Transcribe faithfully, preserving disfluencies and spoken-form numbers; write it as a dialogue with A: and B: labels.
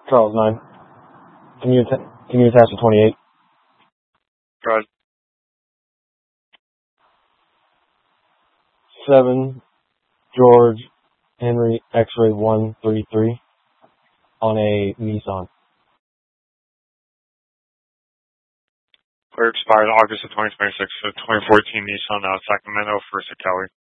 A: Charles nine. Can you att- can you attach the twenty-eight?
B: Good.
A: Seven George Henry X-ray one three three on a Nissan.
B: Clear expired August of twenty twenty-six for the twenty fourteen Nissan out of Sacramento for Kelly.